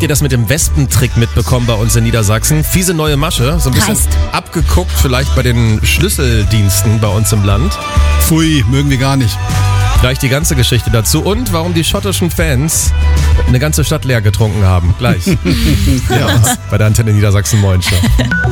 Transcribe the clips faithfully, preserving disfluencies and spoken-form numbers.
Habt ihr das mit dem Wespentrick mitbekommen bei uns in Niedersachsen? Fiese neue Masche, so ein bisschen Heißt. abgeguckt vielleicht bei den Schlüsseldiensten bei uns im Land. Pfui, mögen wir gar nicht. Gleich die ganze Geschichte dazu und warum die schottischen Fans eine ganze Stadt leer getrunken haben. Gleich. Ja, bei der Antenne Niedersachsen Moin Show.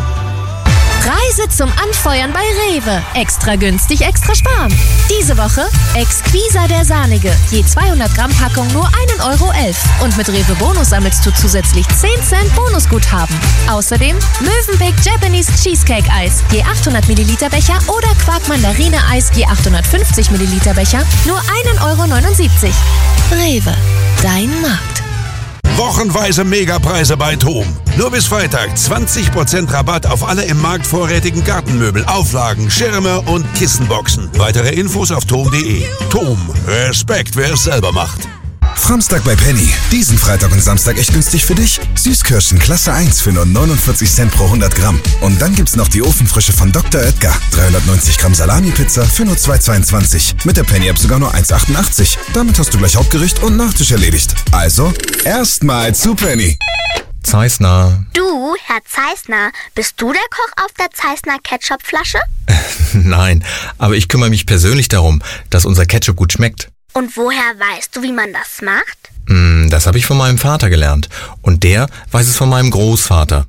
Reise zum Anfeuern bei Rewe. Extra günstig, extra sparen. Diese Woche Exquisa der Sahnige. Je zweihundert Gramm Packung nur ein Euro elf. Und mit Rewe Bonus sammelst du zusätzlich zehn Cent Bonusguthaben. Außerdem Mövenpick Japanese Cheesecake Eis. Je achthundert Milliliter Becher oder Quark Mandarine Eis. Je achthundertfünfzig Milliliter Becher. Nur ein Euro neunundsiebzig. Rewe. Dein Markt. Wochenweise Megapreise bei TOM. Nur bis Freitag zwanzig Prozent Rabatt auf alle im Markt vorrätigen Gartenmöbel, Auflagen, Schirme und Kissenboxen. Weitere Infos auf tom punkt de. TOM. Respekt, wer es selber macht. Samstag bei Penny. Diesen Freitag und Samstag echt günstig für dich. Süßkirschen Klasse eins für nur neunundvierzig Cent pro hundert Gramm. Und dann gibt's noch die Ofenfrische von Doktor Oetker. dreihundertneunzig Gramm Salami-Pizza für nur zwei Euro zweiundzwanzig. Mit der Penny-App sogar nur eins Euro achtundachtzig. Damit hast du gleich Hauptgericht und Nachtisch erledigt. Also, erstmal zu Penny. Zeissner. Du, Herr Zeissner, bist du der Koch auf der Zeissner Ketchupflasche? Nein, aber ich kümmere mich persönlich darum, dass unser Ketchup gut schmeckt. Und woher weißt du, wie man das macht? Mm, das habe ich von meinem Vater gelernt. Und der weiß es von meinem Großvater.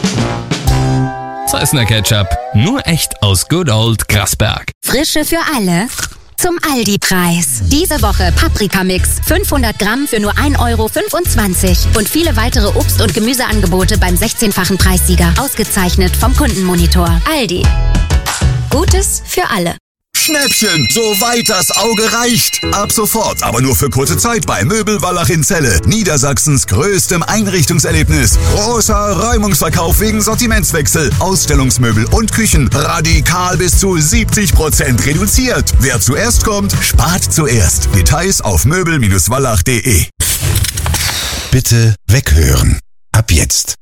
Zeissner Ketchup. Nur echt aus Good Old Grasberg. Frische für alle. Zum Aldi-Preis. Diese Woche Paprikamix. fünfhundert Gramm für nur ein Euro fünfundzwanzig. Und viele weitere Obst- und Gemüseangebote beim sechzehnfachen Preissieger. Ausgezeichnet vom Kundenmonitor. Aldi. Gutes für alle. Schnäppchen, soweit das Auge reicht. Ab sofort, aber nur für kurze Zeit bei Möbel Wallach in Celle. Niedersachsens größtem Einrichtungserlebnis. Großer Räumungsverkauf wegen Sortimentswechsel. Ausstellungsmöbel und Küchen radikal bis zu siebzig Prozent reduziert. Wer zuerst kommt, spart zuerst. Details auf möbel wallach punkt de. Bitte weghören. Ab jetzt.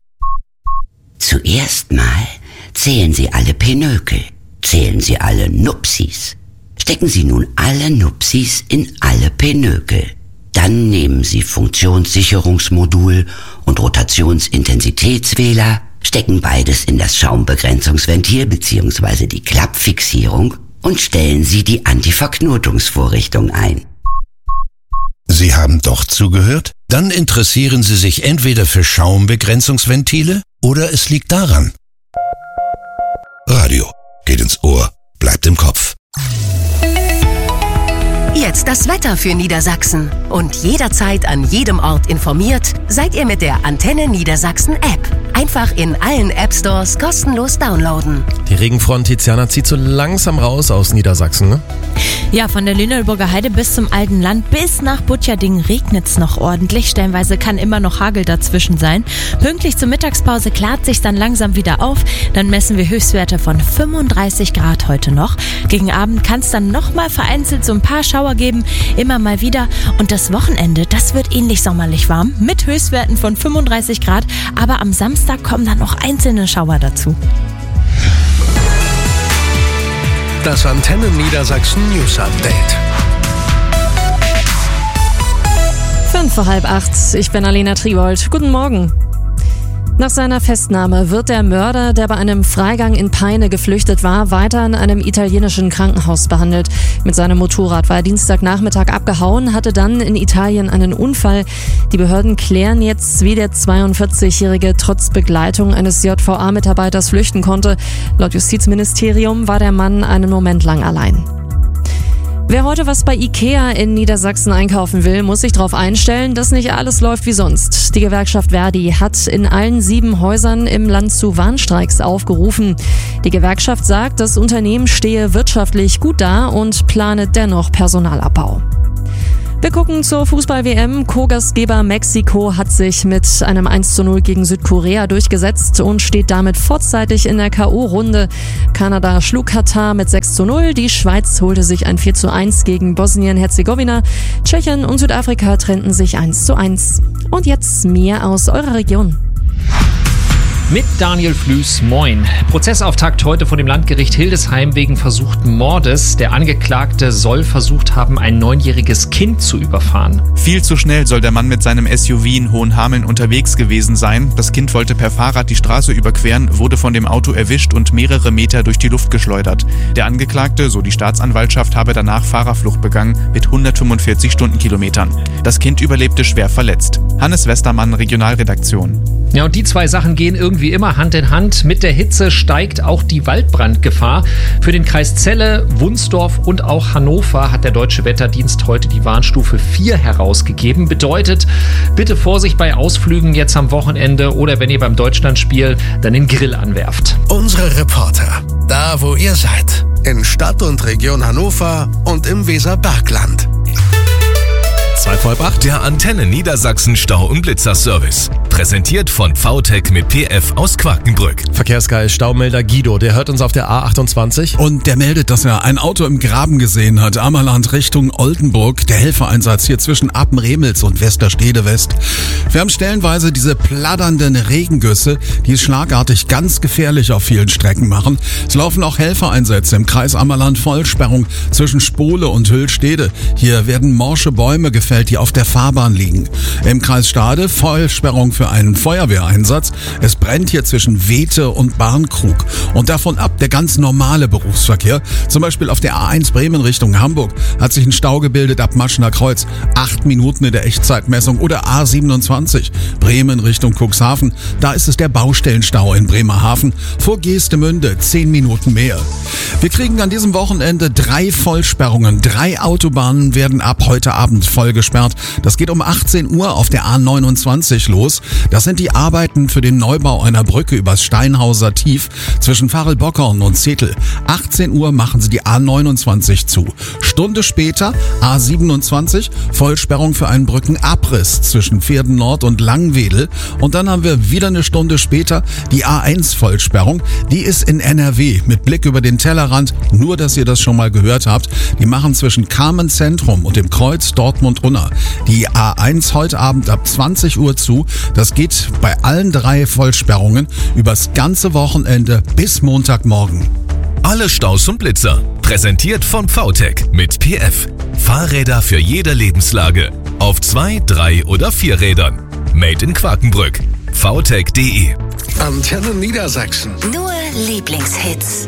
Zuerst mal zählen Sie alle Pinökel. Zählen Sie alle Nupsis. Stecken Sie nun alle Nupsis in alle Pinökel. Dann nehmen Sie Funktionssicherungsmodul und Rotationsintensitätswähler, stecken beides in das Schaumbegrenzungsventil bzw. die Klappfixierung und stellen Sie die Antiverknotungsvorrichtung ein. Sie haben doch zugehört? Dann interessieren Sie sich entweder für Schaumbegrenzungsventile oder es liegt daran. Radio. Geht ins Ohr, bleibt im Kopf. Jetzt das Wetter für Niedersachsen. Und jederzeit an jedem Ort informiert, seid ihr mit der Antenne Niedersachsen App. Einfach in allen App-Stores kostenlos downloaden. Die Regenfront Tiziana zieht so langsam raus aus Niedersachsen, ne? Ja, von der Lüneburger Heide bis zum Alten Land bis nach Butjadingen regnet's noch ordentlich. Stellenweise kann immer noch Hagel dazwischen sein. Pünktlich zur Mittagspause klart sich dann langsam wieder auf. Dann messen wir Höchstwerte von fünfunddreißig Grad heute noch. Gegen Abend kann es dann nochmal vereinzelt so ein paar Schauer geben, immer mal wieder. Und das Wochenende, das wird ähnlich sommerlich warm mit Höchstwerten von fünfunddreißig Grad. Aber am Samstag kommen dann noch einzelne Schauer dazu. Das Antenne Niedersachsen News Update. Fünf vor halb acht. Ich bin Alena Tribold. Guten Morgen. Nach seiner Festnahme wird der Mörder, der bei einem Freigang in Peine geflüchtet war, weiter in einem italienischen Krankenhaus behandelt. Mit seinem Motorrad war er Dienstagnachmittag abgehauen, hatte dann in Italien einen Unfall. Die Behörden klären jetzt, wie der zweiundvierzigjährige trotz Begleitung eines J V A-Mitarbeiters flüchten konnte. Laut Justizministerium war der Mann einen Moment lang allein. Wer heute was bei Ikea in Niedersachsen einkaufen will, muss sich darauf einstellen, dass nicht alles läuft wie sonst. Die Gewerkschaft Verdi hat in allen sieben Häusern im Land zu Warnstreiks aufgerufen. Die Gewerkschaft sagt, das Unternehmen stehe wirtschaftlich gut da und plane dennoch Personalabbau. Wir gucken zur Fußball-W M. Co-Gastgeber Mexiko hat sich mit einem eins zu null gegen Südkorea durchgesetzt und steht damit vorzeitig in der K O-Runde. Kanada schlug Katar mit sechs zu null. Die Schweiz holte sich ein vier zu eins gegen Bosnien-Herzegowina. Tschechien und Südafrika trennten sich eins zu eins. Und jetzt mehr aus eurer Region. Mit Daniel Flüß, moin. Prozessauftakt heute vor dem Landgericht Hildesheim wegen versuchten Mordes. Der Angeklagte soll versucht haben, ein neunjähriges Kind zu überfahren. Viel zu schnell soll der Mann mit seinem S U V in Hohenhameln unterwegs gewesen sein. Das Kind wollte per Fahrrad die Straße überqueren, wurde von dem Auto erwischt und mehrere Meter durch die Luft geschleudert. Der Angeklagte, so die Staatsanwaltschaft, habe danach Fahrerflucht begangen mit hundertfünfundvierzig Stundenkilometern. Das Kind überlebte schwer verletzt. Hannes Westermann, Regionalredaktion. Ja, und die zwei Sachen gehen irgendwie immer Hand in Hand. Mit der Hitze steigt auch die Waldbrandgefahr. Für den Kreis Celle, Wunsdorf und auch Hannover hat der Deutsche Wetterdienst heute die Warnstufe vier herausgegeben. Bedeutet, bitte Vorsicht bei Ausflügen jetzt am Wochenende oder wenn ihr beim Deutschlandspiel dann den Grill anwerft. Unsere Reporter, da wo ihr seid, in Stadt und Region Hannover und im Weserbergland. Zwei vor halb acht. Der Antenne Niedersachsen Stau- und Blitzerservice. Präsentiert von V T E C mit P F aus Quakenbrück. Verkehrsgeist Staumelder Guido, der hört uns auf der A achtundzwanzig. Und der meldet, dass er ein Auto im Graben gesehen hat. Ammerland Richtung Oldenburg. Der Helfereinsatz hier zwischen Apen-Remels und Westerstede West. Wir haben stellenweise diese pladdernden Regengüsse, die es schlagartig ganz gefährlich auf vielen Strecken machen. Es laufen auch Helfereinsätze im Kreis Ammerland. Vollsperrung zwischen Spole und Hüllstede. Hier werden morsche Bäume gefällt, die auf der Fahrbahn liegen. Im Kreis Stade Vollsperrung für einen Feuerwehreinsatz. Es brennt hier zwischen Wete und Barnkrug. Und davon ab der ganz normale Berufsverkehr. Zum Beispiel auf der A eins Bremen Richtung Hamburg hat sich ein Stau gebildet ab Maschener Kreuz. Acht Minuten in der Echtzeitmessung. Oder A siebenundzwanzig Bremen Richtung Cuxhaven. Da ist es der Baustellenstau in Bremerhaven. Vor Geestemünde zehn Minuten mehr. Wir kriegen an diesem Wochenende drei Vollsperrungen. Drei Autobahnen werden ab heute Abend voll gesperrt. Das geht um achtzehn Uhr auf der A neunundzwanzig los. Das sind die Arbeiten für den Neubau einer Brücke übers Steinhauser Tief zwischen Varelbockorn und Zetel. achtzehn Uhr machen sie die A neunundzwanzig zu. Stunde später A siebenundzwanzig, Vollsperrung für einen Brückenabriss zwischen Pferden Nord und Langwedel. Und dann haben wir wieder eine Stunde später die A eins Vollsperrung. Die ist in N R W mit Blick über den Tellerrand. Nur, dass ihr das schon mal gehört habt. Die machen zwischen Kamen Zentrum und dem Kreuz Dortmund-Unna die A eins heute Abend ab zwanzig Uhr zu. Das geht bei allen drei Vollsperrungen übers ganze Wochenende bis Montagmorgen. Alle Staus und Blitzer. Präsentiert von V T E C mit P F. Fahrräder für jede Lebenslage. Auf zwei, drei oder vier Rädern. Made in Quakenbrück. V T E C punkt de. Antenne Niedersachsen. Nur Lieblingshits.